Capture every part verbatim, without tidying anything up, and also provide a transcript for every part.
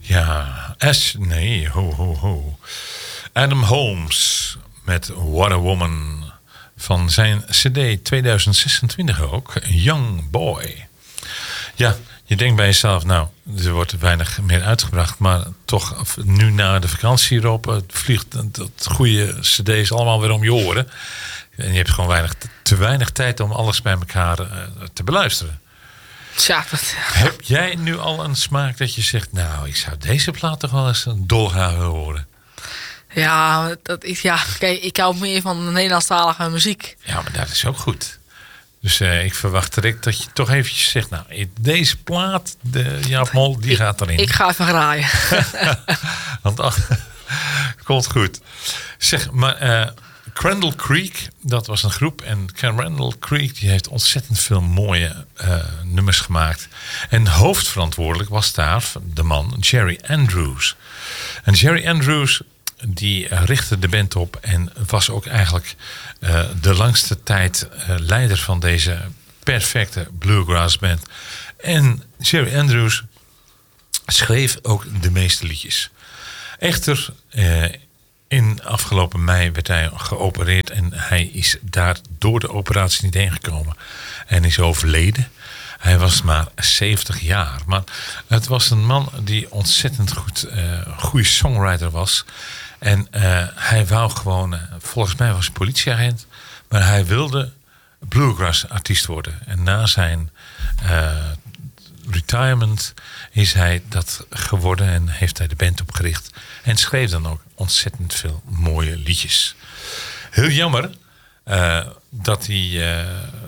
Ja, S, nee, ho, ho, ho. Adam Holmes met What a Woman. Van zijn cd tweeduizend zesentwintig ook. Young Boy. Ja, je denkt bij jezelf, nou, er wordt weinig meer uitgebracht. Maar toch, nu na de vakantie hierop, het vliegt dat goede cd's allemaal weer om je oren. En je hebt gewoon weinig, te weinig tijd om alles bij elkaar uh, te beluisteren. Tja, dat... Heb jij nu al een smaak dat je zegt, nou, ik zou deze plaat toch wel eens een dolgraag willen horen? Ja, dat is, ja, kijk, ik hou meer van de Nederlandstalige muziek. Ja, maar dat is ook goed. Dus uh, ik verwacht direct dat je toch eventjes zegt, nou, deze plaat, de Jaap Mol, die ik, gaat erin. Ik ga even graaien. Want ach, komt goed. Zeg, maar uh, Crandall Creek, dat was een groep. En Crandall Creek, die heeft ontzettend veel mooie uh, nummers gemaakt. En hoofdverantwoordelijk was daar de man Jerry Andrews. En Jerry Andrews, die richtte de band op en was ook eigenlijk uh, de langste tijd uh, leider van deze perfecte bluegrass band. En Jerry Andrews schreef ook de meeste liedjes. Echter, uh, in afgelopen mei werd hij geopereerd en hij is daar door de operatie niet heen gekomen en is overleden. Hij was maar zeventig jaar. Maar het was een man die ontzettend goed, uh, goede songwriter was. En uh, hij wou gewoon, uh, volgens mij was hij politieagent, maar hij wilde bluegrass artiest worden. En na zijn uh, retirement is hij dat geworden en heeft hij de band opgericht. En schreef dan ook ontzettend veel mooie liedjes. Heel jammer uh, dat hij, uh,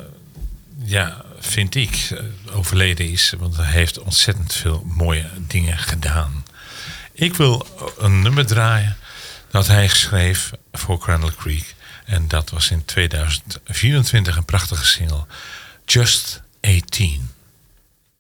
ja, vind ik, uh, overleden is. Want hij heeft ontzettend veel mooie dingen gedaan. Ik wil een nummer draaien dat hij schreef voor Crandall Creek. En dat was in tweeduizend vierentwintig een prachtige single. Just eighteen.